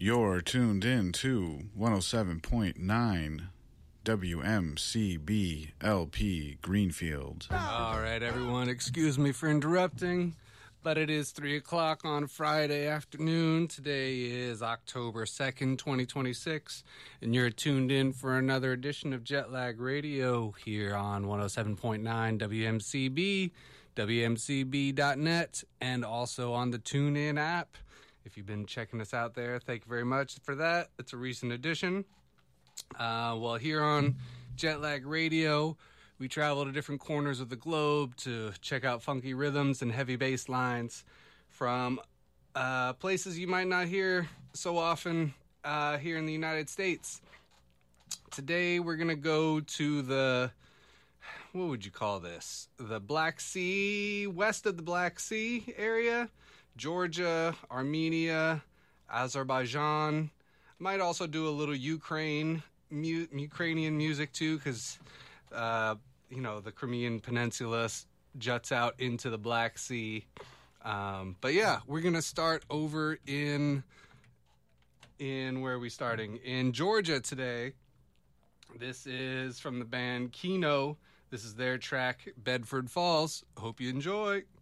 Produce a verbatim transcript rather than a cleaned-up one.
You're tuned in to one oh seven point nine W M C B L P Greenfield. All right, everyone, excuse me for interrupting, but it is three o'clock on Friday afternoon. Today is October second, twenty twenty-six, and you're tuned in for another edition of Jetlag Radio here on one oh seven point nine W M C B, W M C B dot net, and also on the TuneIn app. If you've been checking us out there, thank you very much for that. It's a recent addition. Uh, well, here on Jetlag Radio, we travel to different corners of the globe to check out funky rhythms and heavy bass lines from uh, places you might not hear so often uh, here in the United States. Today, we're going to go to the, what would you call this? The Black Sea, west of the Black Sea area. Georgia, Armenia, Azerbaijan. Might also do a little Ukraine, mu- Ukrainian music too, because uh, you know the Crimean Peninsula juts out into the Black Sea. Um, but yeah, we're gonna start over in in where are we starting? In Georgia today. This is from the band Kino. This is their track Bedford Falls. Hope you enjoy.